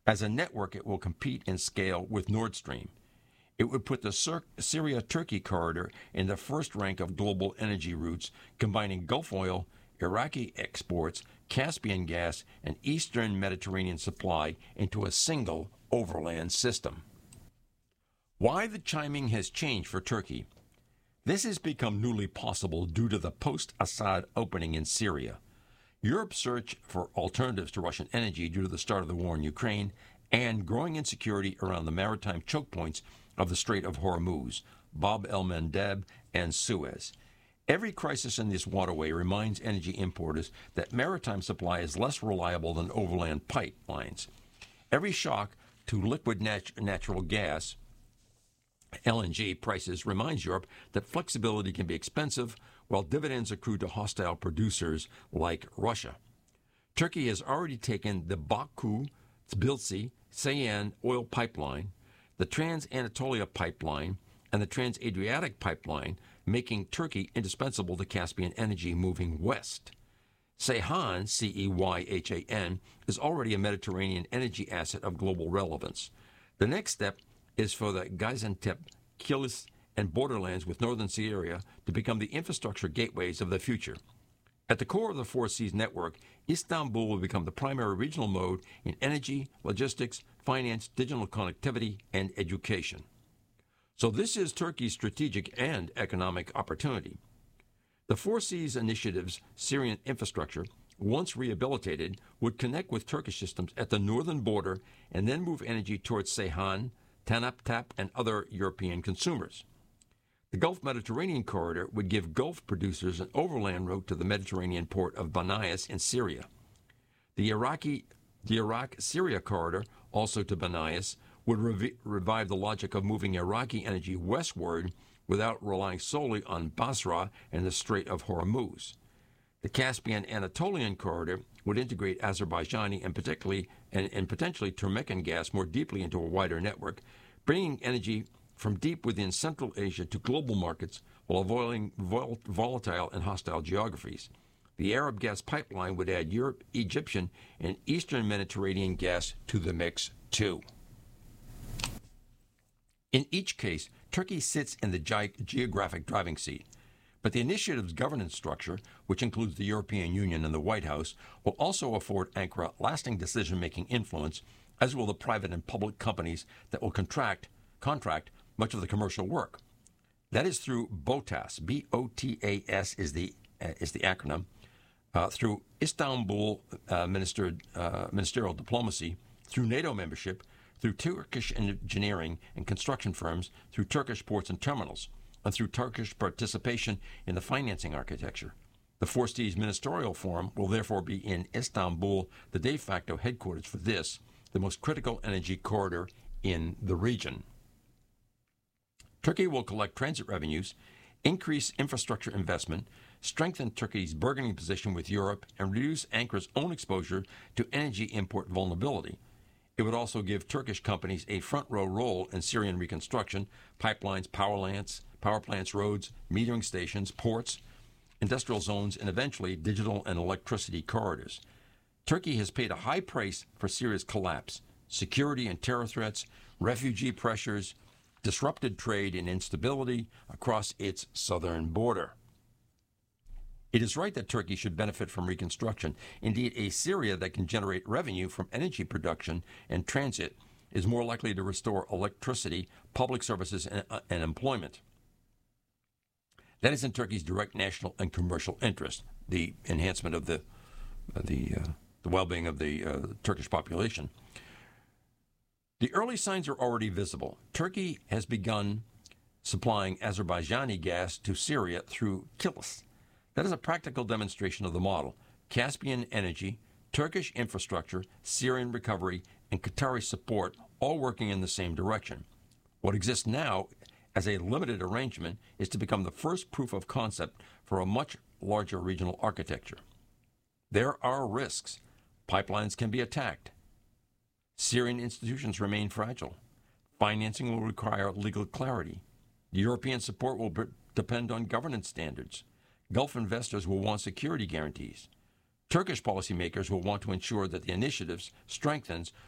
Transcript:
As a network, it will compete in scale with Nord Stream. It would put the Syria-Turkey corridor in the first rank of global energy routes, combining Gulf oil, Iraqi exports, Caspian gas, and Eastern Mediterranean supply into a single overland system. Why the chiming has changed for Turkey? This has become newly possible due to the post-Assad opening in Syria. Europe's search for alternatives to Russian energy due to the start of the war in Ukraine and growing insecurity around the maritime choke points of the Strait of Hormuz, Bab el-Mandeb, and Suez. Every crisis in this waterway reminds energy importers that maritime supply is less reliable than overland pipelines. Every shock to liquid natural gas, LNG, prices reminds Europe that flexibility can be expensive, while dividends accrue to hostile producers like Russia. Turkey has already taken the Baku-Tbilisi-Ceyhan oil pipeline, the Trans-Anatolia pipeline, and the Trans-Adriatic pipeline, making Turkey indispensable to Caspian energy moving west. Ceyhan, C-E-Y-H-A-N, is already a Mediterranean energy asset of global relevance. The next step is for the Gaziantep, Kilis, and borderlands with northern Syria to become the infrastructure gateways of the future. At the core of the Four Seas network, Istanbul will become the primary regional mode in energy, logistics, finance, digital connectivity, and education. So this is Turkey's strategic and economic opportunity. The Four Seas Initiative's Syrian infrastructure, once rehabilitated, would connect with Turkish systems at the northern border and then move energy towards Ceyhan, Tanap, and other European consumers. The Gulf Mediterranean corridor would give Gulf producers an overland route to the Mediterranean port of Banias in Syria. The Iraq-Syria corridor, also to Banias, would revive the logic of moving Iraqi energy westward without relying solely on Basra and the Strait of Hormuz. The Caspian-Anatolian corridor would integrate Azerbaijani and potentially Turkmen gas more deeply into a wider network, bringing energy from deep within Central Asia to global markets while avoiding volatile and hostile geographies. The Arab gas pipeline would add Egyptian, and Eastern Mediterranean gas to the mix, too. In each case, Turkey sits in the geographic driving seat, but the initiative's governance structure, which includes the European Union and the White House, will also afford Ankara lasting decision-making influence, as will the private and public companies that will contract much of the commercial work. That is through BOTAS, B-O-T-A-S is the acronym, through Istanbul ministerial diplomacy, through NATO membership, through Turkish engineering and construction firms, through Turkish ports and terminals, and through Turkish participation in the financing architecture. The Four Seas Ministerial Forum will therefore be in Istanbul, the de facto headquarters for this, the most critical energy corridor in the region. Turkey will collect transit revenues, increase infrastructure investment, strengthen Turkey's bargaining position with Europe, and reduce Ankara's own exposure to energy import vulnerability. It would also give Turkish companies a front-row role in Syrian reconstruction, pipelines, power plants, roads, metering stations, ports, industrial zones, and eventually digital and electricity corridors. Turkey has paid a high price for Syria's collapse: security and terror threats, refugee pressures, disrupted trade and instability across its southern border. It is right that Turkey should benefit from reconstruction. Indeed, a Syria that can generate revenue from energy production and transit is more likely to restore electricity, public services, and employment. That is in Turkey's direct national and commercial interest, the enhancement of the well-being of the Turkish population. The early signs are already visible. Turkey has begun supplying Azerbaijani gas to Syria through Kilis. That is a practical demonstration of the model. Caspian energy, Turkish infrastructure, Syrian recovery, and Qatari support all working in the same direction. What exists now as a limited arrangement is to become the first proof of concept for a much larger regional architecture. There are risks. Pipelines can be attacked. Syrian institutions remain fragile. Financing will require legal clarity. European support will depend on governance standards. Gulf investors will want security guarantees. Turkish policymakers will want to ensure that the initiatives strengthens